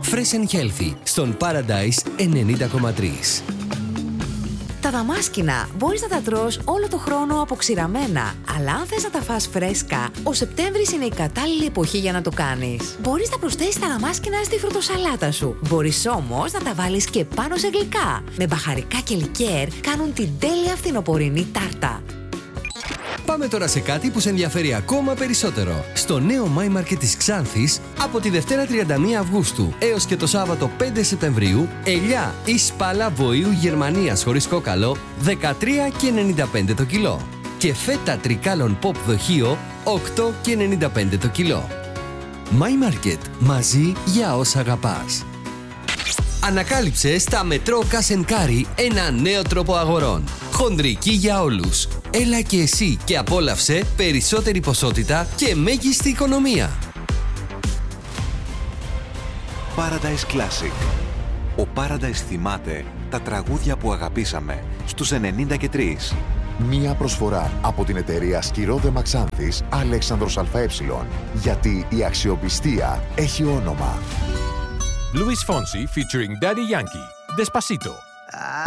Fresh and Healthy στον Paradise 90,3. Τα δαμάσκηνα μπορείς να τα τρως όλο το χρόνο αποξηραμένα, αλλά αν θες να τα φας φρέσκα, ο Σεπτέμβρης είναι η κατάλληλη εποχή για να το κάνεις. Μπορείς να προσθέσεις τα δαμάσκηνα στη φρουτοσαλάτα σου. Μπορείς όμως να τα βάλεις και πάνω σε γλυκά. Με μπαχαρικά και λικέρ κάνουν την τέλεια φθινοπορεινή τάρτα. Πάμε τώρα σε κάτι που σε ενδιαφέρει ακόμα περισσότερο. Στο νέο My Market της Ξάνθης, από τη Δευτέρα 31 Αυγούστου έως και το Σάββατο 5 Σεπτεμβρίου, ελιά ή σπάλα βοήου Γερμανίας χωρίς κόκαλο, 13,95 το κιλό. Και φέτα τρικάλων pop δοχείο, 8,95 το κιλό. My Market, μαζί για όσα αγαπάς. Ανακάλυψε στα Μετρό Cash & Carry ένα νέο τρόπο αγορών. Χονδρική για όλους. Έλα και εσύ και απόλαυσε περισσότερη ποσότητα και μέγιστη οικονομία. Paradise Classic. Ο Paradise θυμάται τα τραγούδια που αγαπήσαμε στους 93. Μία προσφορά από την εταιρεία Σκυρόδεμα Ξάνθης Αλέξανδρος ΑΕ. Γιατί η αξιοπιστία έχει όνομα. Luis Fonsi featuring Daddy Yankee. Despacito.